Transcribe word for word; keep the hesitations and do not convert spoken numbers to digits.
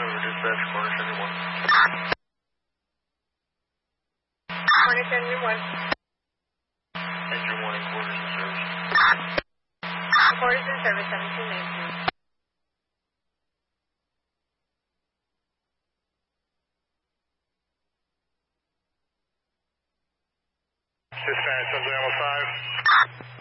over dispatch, corner seventy-one. Corner seventy-one. Engine one and quarters in service. Quarters in service, seventeen nineteen. Dispatch, Sunday Alamo five.